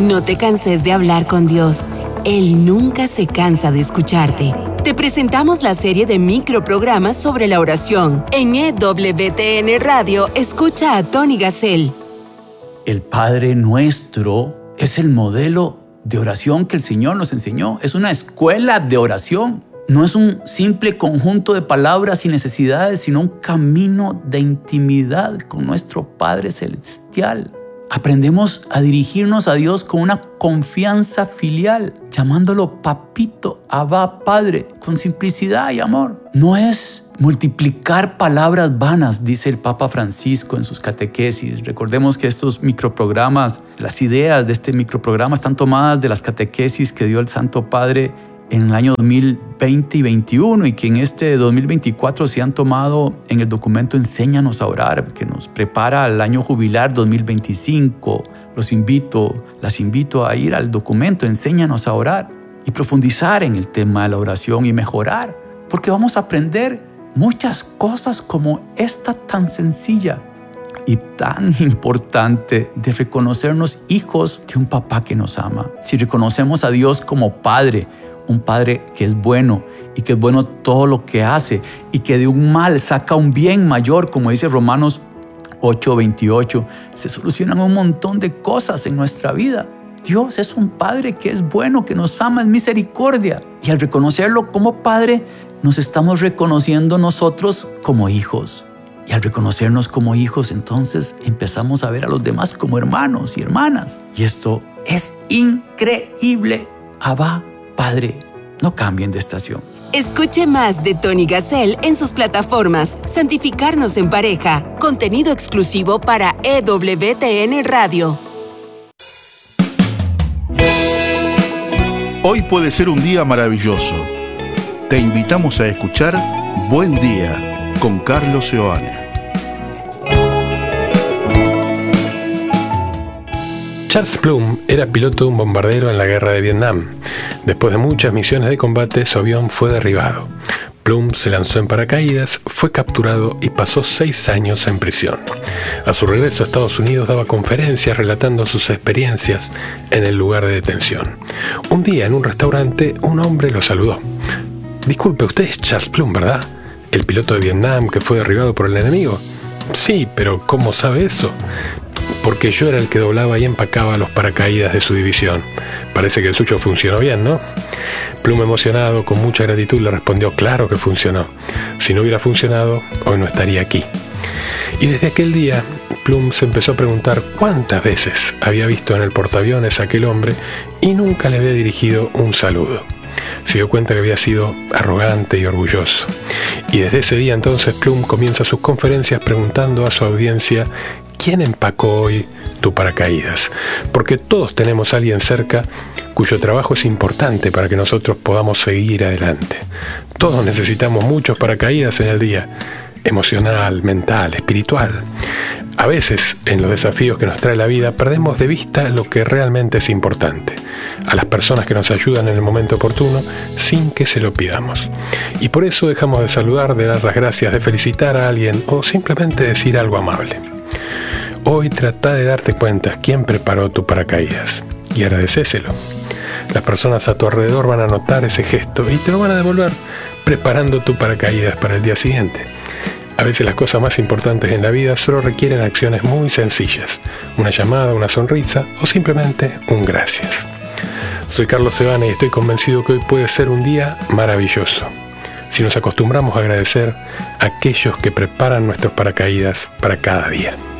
No te canses de hablar con Dios. Él nunca se cansa de escucharte. Te presentamos la serie de microprogramas sobre la oración. En EWTN Radio, escucha a Tony Gassel. El Padre Nuestro es el modelo de oración que el Señor nos enseñó. Es una escuela de oración. No es un simple conjunto de palabras y necesidades, sino un camino de intimidad con nuestro Padre Celestial. Aprendemos a dirigirnos a Dios con una confianza filial, llamándolo papito, Abba, Padre, con simplicidad y amor. No es multiplicar palabras vanas, dice el Papa Francisco en sus catequesis. Recordemos que estos microprogramas, las ideas de este microprograma están tomadas de las catequesis que dio el Santo Padre en el año 2020 y 2021 y que en este 2024 se han tomado en el documento Enséñanos a orar, que nos prepara al año jubilar 2025. Las invito a ir al documento Enséñanos a orar y profundizar en el tema de la oración y mejorar, porque vamos a aprender muchas cosas como esta tan sencilla y tan importante de reconocernos hijos de un papá que nos ama. Si reconocemos a Dios como Padre, un Padre que es bueno y que es bueno todo lo que hace y que de un mal saca un bien mayor, como dice Romanos 8:28, se solucionan un montón de cosas en nuestra vida. Dios es un Padre que es bueno, que nos ama, es misericordia. Y al reconocerlo como Padre, nos estamos reconociendo nosotros como hijos. Y al reconocernos como hijos, entonces empezamos a ver a los demás como hermanos y hermanas. Y esto es increíble. Abba, Padre, no cambien de estación. Escuche más de Tony Gassel en sus plataformas Santificarnos en Pareja, contenido exclusivo para EWTN Radio. Hoy puede ser un día maravilloso. Te invitamos a escuchar Buen Día con Carlos Seoane. Charles Plum era piloto de un bombardero en la guerra de Vietnam. Después de muchas misiones de combate, su avión fue derribado. Plum se lanzó en paracaídas, fue capturado y pasó 6 años en prisión. A su regreso a Estados Unidos daba conferencias relatando sus experiencias en el lugar de detención. Un día en un restaurante, un hombre lo saludó. «Disculpe, usted es Charles Plum, ¿verdad? ¿El piloto de Vietnam que fue derribado por el enemigo?» «Sí, pero ¿cómo sabe eso?» «Porque yo era el que doblaba y empacaba los paracaídas de su división. Parece que el suyo funcionó bien, ¿no?» Plum, emocionado, con mucha gratitud, le respondió: «Claro que funcionó. Si no hubiera funcionado, hoy no estaría aquí». Y desde aquel día, Plum se empezó a preguntar cuántas veces había visto en el portaaviones a aquel hombre y nunca le había dirigido un saludo. Se dio cuenta que había sido arrogante y orgulloso. Y desde ese día entonces Plum comienza sus conferencias preguntando a su audiencia: ¿quién empacó hoy tu paracaídas? Porque todos tenemos a alguien cerca cuyo trabajo es importante para que nosotros podamos seguir adelante. Todos necesitamos muchos paracaídas en el día, emocional, mental, espiritual. A veces, en los desafíos que nos trae la vida, perdemos de vista lo que realmente es importante, a las personas que nos ayudan en el momento oportuno, sin que se lo pidamos. Y por eso dejamos de saludar, de dar las gracias, de felicitar a alguien o simplemente decir algo amable. Hoy trata de darte cuenta quién preparó tu paracaídas y agradecéselo. Las personas a tu alrededor van a notar ese gesto y te lo van a devolver preparando tu paracaídas para el día siguiente. A veces las cosas más importantes en la vida solo requieren acciones muy sencillas, una llamada, una sonrisa o simplemente un gracias. Soy Carlos Seoane y estoy convencido que hoy puede ser un día maravilloso si nos acostumbramos a agradecer a aquellos que preparan nuestros paracaídas para cada día.